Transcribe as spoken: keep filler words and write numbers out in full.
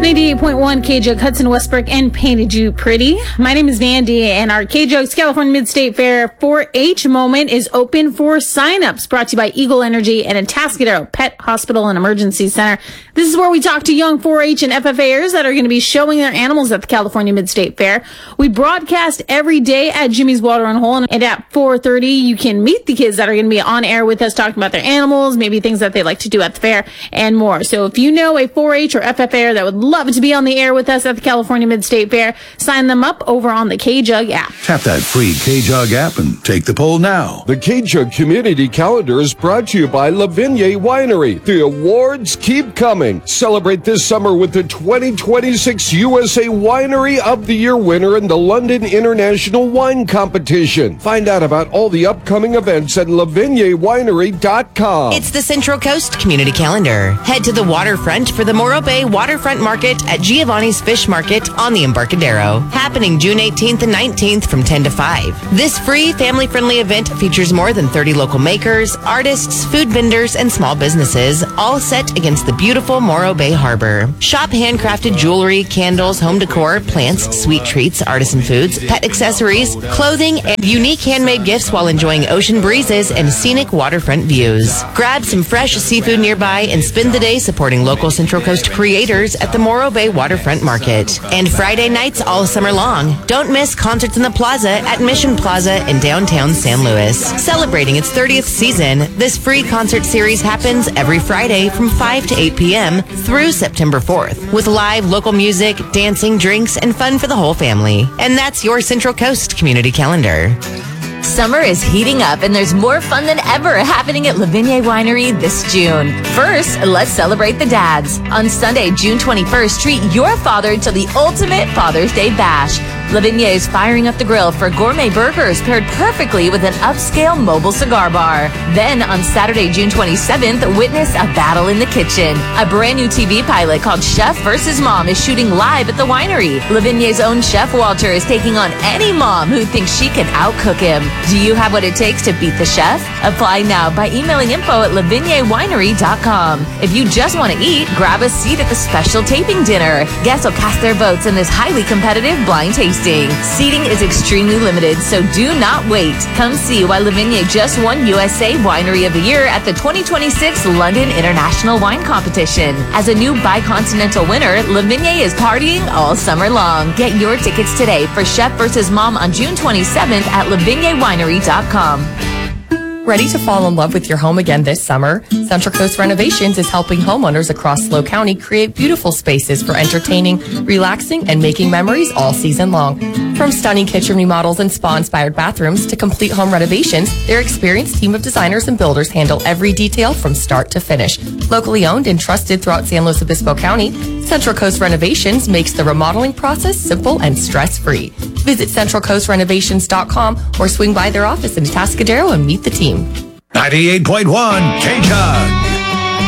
ninety-eight point one K-Jug, Hudson Westbrook, and Painted You Pretty. My name is Mandy, and our K-Jug's California Mid-State Fair four H moment is open for sign-ups, brought to you by Eagle Energy and Atascadero Pet Hospital and Emergency Center. This is where we talk to young four H and F F A'ers that are going to be showing their animals at the California Mid-State Fair. We broadcast every day at Jimmy's Watering Hole, and at four thirty, you can meet the kids that are going to be on air with us talking about their animals, maybe things that they like to do at the fair, and more. So if you know a four H or F F A'r that would love to be on the air with us at the California Mid-State Fair, sign them up over on the K-Jug app. Tap that free K-Jug app and take the poll now. The K-Jug Community Calendar is brought to you by La Vigne Winery. The awards keep coming. Celebrate this summer with the twenty twenty-six U S A Winery of the Year winner in the London International Wine Competition. Find out about all the upcoming events at la vigne winery dot com. It's the Central Coast Community Calendar. Head to the waterfront for the Morro Bay Waterfront Market at Giovanni's Fish Market on the Embarcadero. Happening June eighteenth and nineteenth from ten to five. This free, family-friendly event features more than thirty local makers, artists, food vendors, and small businesses, all set against the beautiful Morro Bay Harbor. Shop handcrafted jewelry, candles, home decor, plants, sweet treats, artisan foods, pet accessories, clothing, and unique handmade gifts while enjoying ocean breezes and scenic waterfront views. Grab some fresh seafood nearby and spend the day supporting local Central Coast creators at the Morro Bay Waterfront Market. And Friday nights all summer long. Don't miss Concerts in the Plaza at Mission Plaza in downtown San Luis. Celebrating its thirtieth season, this free concert series happens every Friday from five to eight p.m. through September fourth, with live local music, dancing, drinks, and fun for the whole family. And that's your Central Coast Community Calendar. Summer is heating up, and there's more fun than ever happening at La Vigne Winery this June. First, let's celebrate the dads. On Sunday, June twenty-first, treat your father to the ultimate Father's Day bash. La Vigne is firing up the grill for gourmet burgers paired perfectly with an upscale mobile cigar bar. Then, on Saturday, June twenty-seventh, witness a battle in the kitchen. A brand new T V pilot called Chef versus Mom is shooting live at the winery. La Vigne's own Chef Walter is taking on any mom who thinks she can outcook him. Do you have what it takes to beat the chef? Apply now by emailing info at la vigne winery dot com. If you just want to eat, grab a seat at the special taping dinner. Guests will cast their votes in this highly competitive blind tasting. Seating is extremely limited, so do not wait. Come see why La Vigne just won U S A Winery of the Year at the twenty twenty-six London International Wine Competition. As a new bicontinental winner, La Vigne is partying all summer long. Get your tickets today for Chef versus Mom on June twenty-seventh at la vigne winery dot com. Ready to fall in love with your home again this summer? Central Coast Renovations is helping homeowners across SLO County create beautiful spaces for entertaining, relaxing, and making memories all season long. From stunning kitchen remodels and spa-inspired bathrooms to complete home renovations, their experienced team of designers and builders handle every detail from start to finish. Locally owned and trusted throughout San Luis Obispo County, Central Coast Renovations makes the remodeling process simple and stress-free. Visit central coast renovations dot com or swing by their office in Atascadero and meet the team. ninety-eight point one K-Jug.